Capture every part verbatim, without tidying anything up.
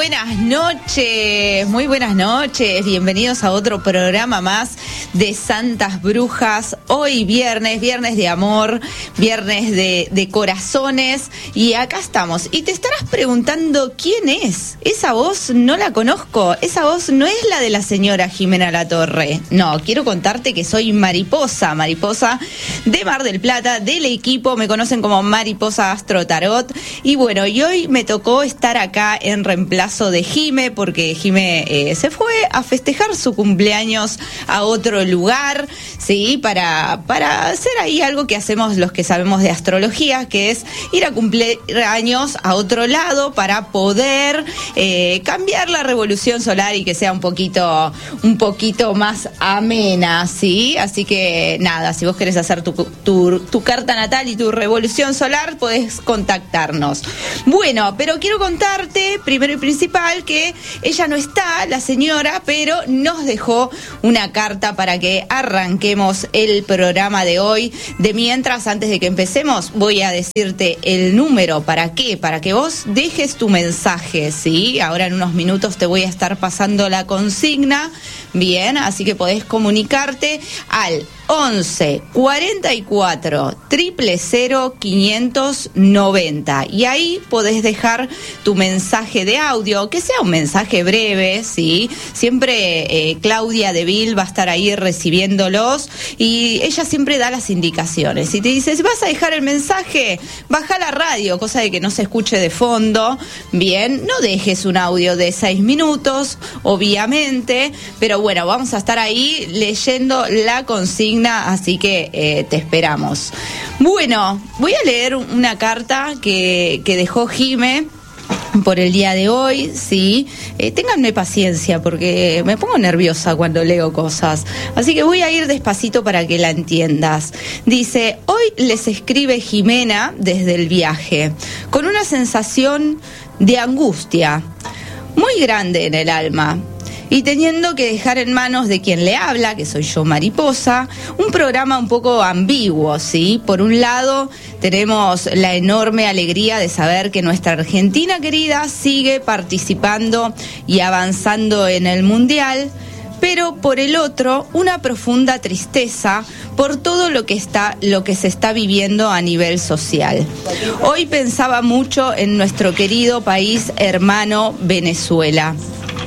buenas noches, muy buenas noches, bienvenidos a otro programa más de Santas Brujas. Hoy viernes, viernes de amor, viernes de, de corazones, y acá estamos. Y te estarás preguntando, ¿quién es? Esa voz no la conozco, esa voz no es la de la señora Jimena Latorre. No, quiero contarte que soy Mariposa, Mariposa de Mar del Plata, del equipo, me conocen como Mariposa Astro Tarot. Y bueno, y hoy me tocó estar acá en reemplazo de Jime, porque Jime eh, se fue a festejar su cumpleaños a otro lugar, ¿sí? Para, para hacer ahí algo que hacemos los que sabemos de astrología, que es ir a cumplir años a otro lado para poder eh, cambiar la revolución solar y que sea un poquito, un poquito más amena, ¿sí? Así que nada, si vos querés hacer tu, tu, tu carta natal y tu revolución solar, podés contactarnos. Bueno, pero quiero contarte, primero y principal, que ella no está, la señora, pero nos dejó una carta para que arranquemos el programa de hoy. De mientras, antes de que empecemos, voy a decirte el número. ¿Para qué? Para que vos dejes tu mensaje, ¿sí? Ahora en unos minutos te voy a estar pasando la consigna, bien, así que podés comunicarte al once cuarenta y cuatro triple cero quinientos noventa, y ahí podés dejar tu mensaje de audio, que sea un mensaje breve, ¿sí? Siempre eh, Claudia Deville va a estar ahí recibiéndolos, y ella siempre da las indicaciones. Y te dice, si vas a dejar el mensaje, baja la radio, cosa de que no se escuche de fondo, bien, no dejes un audio de seis minutos, obviamente, pero bueno, vamos a estar ahí leyendo la consigna, así que eh, te esperamos. Bueno, voy a leer una carta que, que dejó Jime por el día de hoy, sí. Eh, ténganme paciencia porque me pongo nerviosa cuando leo cosas. Así que voy a ir despacito para que la entiendas. Dice, hoy les escribe Jimena desde el viaje, con una sensación de angustia muy grande en el alma, y teniendo que dejar en manos de quien le habla, que soy yo, Mariposa, un programa un poco ambiguo, ¿sí? Por un lado, tenemos la enorme alegría de saber que nuestra Argentina querida sigue participando y avanzando en el Mundial, pero por el otro, una profunda tristeza por todo lo que está, lo que se está viviendo a nivel social. Hoy pensaba mucho en nuestro querido país hermano Venezuela.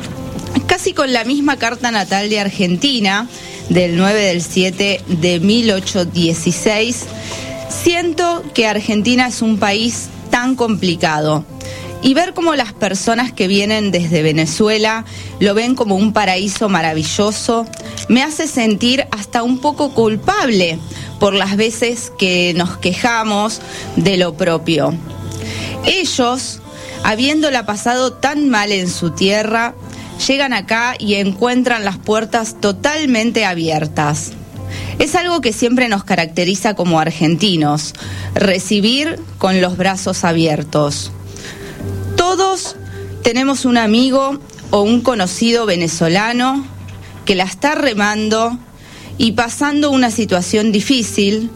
Casi con la misma carta natal de Argentina, del nueve del siete de mil ochocientos dieciséis, siento que Argentina es un país tan complicado. Y ver cómo las personas que vienen desde Venezuela lo ven como un paraíso maravilloso, me hace sentir hasta un poco culpable por las veces que nos quejamos de lo propio. Ellos, habiéndola pasado tan mal en su tierra, llegan acá y encuentran las puertas totalmente abiertas. Es algo que siempre nos caracteriza como argentinos, recibir con los brazos abiertos. Todos tenemos un amigo o un conocido venezolano que la está remando y pasando una situación difícil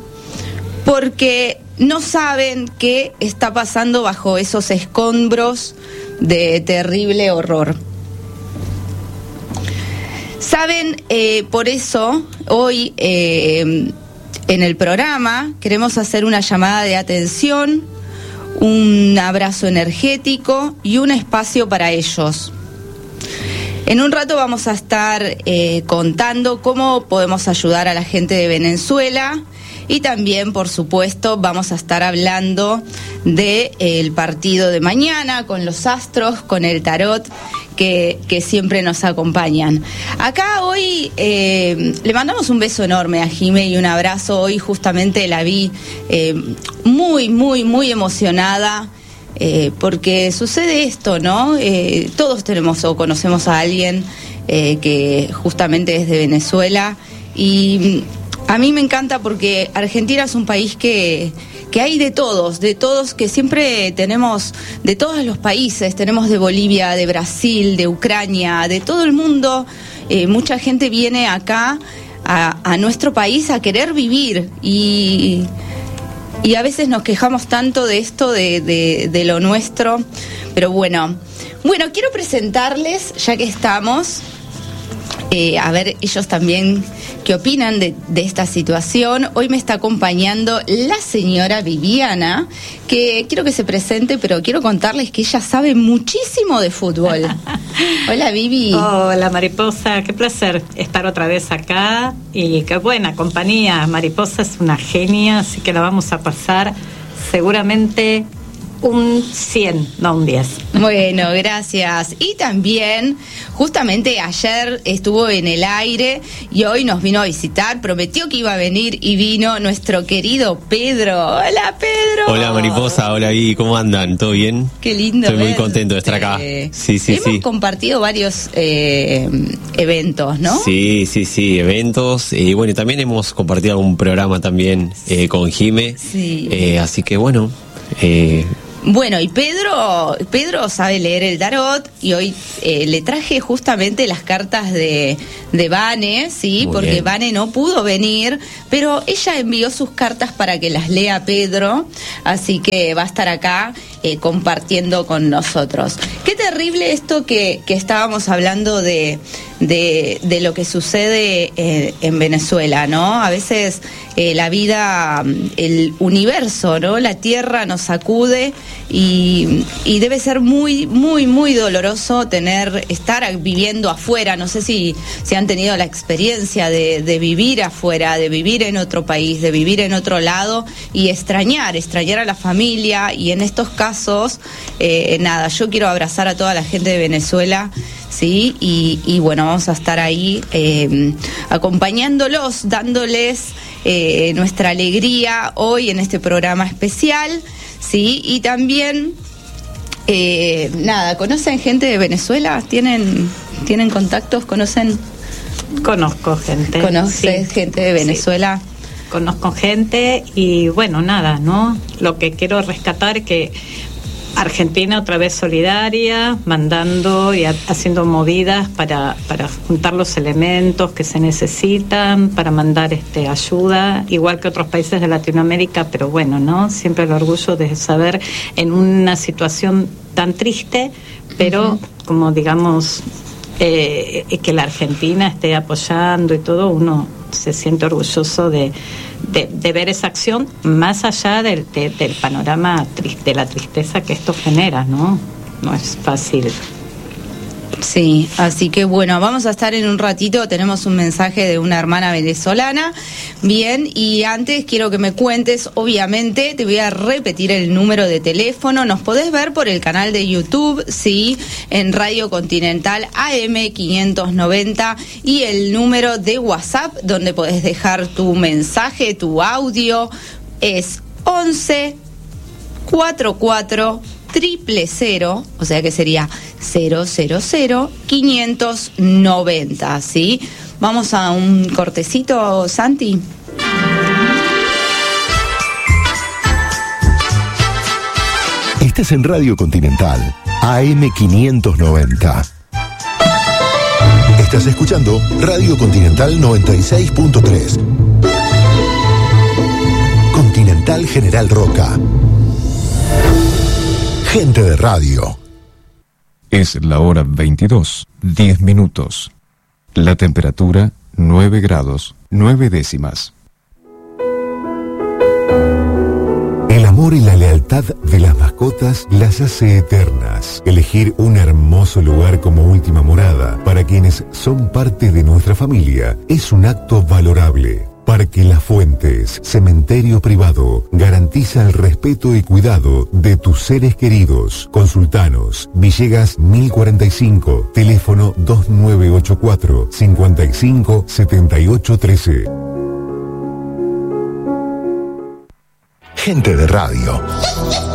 porque no saben qué está pasando bajo esos escombros de terrible horror. Saben, eh, por eso hoy eh, en el programa queremos hacer una llamada de atención, un abrazo energético y un espacio para ellos. En un rato vamos a estar eh, contando cómo podemos ayudar a la gente de Venezuela, y también, por supuesto, vamos a estar hablando del eh, partido de mañana con los astros, con el tarot, que, que siempre nos acompañan. Acá hoy eh, le mandamos un beso enorme a Jime y un abrazo. Hoy justamente la vi eh, muy, muy, muy emocionada. Eh, porque sucede esto, ¿no? Eh, todos tenemos o conocemos a alguien eh, que justamente es de Venezuela, y a mí me encanta porque Argentina es un país que, que hay de todos, de todos, que siempre tenemos, de todos los países, tenemos de Bolivia, de Brasil, de Ucrania, de todo el mundo. Eh, mucha gente viene acá a, a nuestro país a querer vivir, y y a veces nos quejamos tanto de esto, de, de, de lo nuestro, pero bueno. Bueno, quiero presentarles, ya que estamos, eh, a ver ellos también qué opinan de, de esta situación. Hoy me está acompañando la señora Viviana, que quiero que se presente, pero quiero contarles que ella sabe muchísimo de fútbol. Hola, Vivi. Hola, Mariposa, qué placer estar otra vez acá y qué buena compañía. Mariposa es una genia, así que la vamos a pasar seguramente un cien, no un diez. Bueno, gracias. Y también, justamente ayer estuvo en el aire y hoy nos vino a visitar. Prometió que iba a venir y vino nuestro querido Pedro. Hola, Pedro. Hola, Mariposa. Hola, Vivi. ¿Cómo andan? ¿Todo bien? Qué lindo. Estoy muy verte. contento de estar acá. Sí, sí, Hemos sí. compartido varios eh, eventos, ¿no? Sí, sí, sí, eventos. Y bueno, también hemos compartido algún programa también eh, con Jime. Sí. Eh, así que bueno. Eh, Bueno, y Pedro, Pedro sabe leer el tarot y hoy eh, le traje justamente las cartas de, de Vane, ¿sí? Muy Porque bien. Vane no pudo venir, pero ella envió sus cartas para que las lea Pedro, así que va a estar acá eh, compartiendo con nosotros. Qué terrible esto que, que estábamos hablando de, de, de lo que sucede eh, en Venezuela, ¿no? A veces eh, la vida, el universo, ¿no? La tierra nos sacude. Y, y debe ser muy, muy, muy doloroso tener, estar viviendo afuera. No sé si, si han tenido la experiencia de, de vivir afuera, de vivir en otro país, de vivir en otro lado y extrañar, extrañar a la familia. Y en estos casos, eh, nada, yo quiero abrazar a toda la gente de Venezuela, ¿sí? Y, y bueno, vamos a estar ahí eh, acompañándolos, dándoles eh, nuestra alegría hoy en este programa especial. Sí, y también, eh, nada, ¿conocen gente de Venezuela? ¿Tienen, tienen contactos? ¿Conocen? Conozco gente. ¿Conoces sí, gente de Venezuela? Sí. Conozco gente y bueno, nada, ¿no? Lo que quiero rescatar es que Argentina otra vez solidaria, mandando y ha- haciendo movidas para, para juntar los elementos que se necesitan, para mandar este ayuda, igual que otros países de Latinoamérica, pero bueno, ¿no? Siempre el orgullo de saber en una situación tan triste, pero uh-huh. como digamos, eh, que la Argentina esté apoyando y todo, uno se siente orgulloso de, de, de ver esa acción más allá del, de, del panorama triste, de la tristeza que esto genera, ¿no? No es fácil. Sí, así que bueno, vamos a estar en un ratito, tenemos un mensaje de una hermana venezolana. Bien, y antes quiero que me cuentes, obviamente, te voy a repetir el número de teléfono. Nos podés ver por el canal de YouTube, sí, en Radio Continental A M quinientos noventa, y el número de WhatsApp donde podés dejar tu mensaje, tu audio, es once cuarenta y cuatro triple cero, o sea que sería cero cero cero quinientos noventa, ¿sí? Vamos a un cortecito, Santi. Estás en Radio Continental, A M quinientos noventa. Estás escuchando Radio Continental noventa y seis punto tres. Continental General Roca. Gente de radio. Es la hora veintidós, diez minutos. La temperatura nueve grados, nueve décimas. El amor y la lealtad de las mascotas las hace eternas. Elegir un hermoso lugar como última morada para quienes son parte de nuestra familia es un acto valorable. Parque Las Fuentes, cementerio privado, garantiza el respeto y cuidado de tus seres queridos. Consultanos, Villegas mil cuarenta y cinco, teléfono dos nueve ocho cuatro, cinco cinco siete ocho uno tres. Gente de radio.